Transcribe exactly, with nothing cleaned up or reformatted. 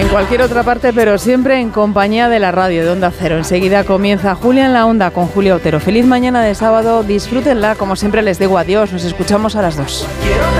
en cualquier otra parte, pero siempre en compañía de la radio de Onda Cero. Enseguida comienza Julia en la Onda con Julia Otero. Feliz mañana de sábado, disfrútenla, como siempre les digo adiós, nos escuchamos a las dos.